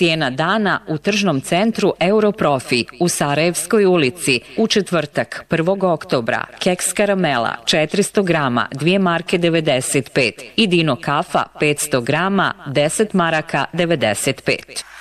Cijena dana u tržnom centru Europrofi u Sarajevskoj ulici u četvrtak 1. oktobra. Keks karamela 400 grama 2 marke 95 i Dino kafa 500 grama 10 maraka 95.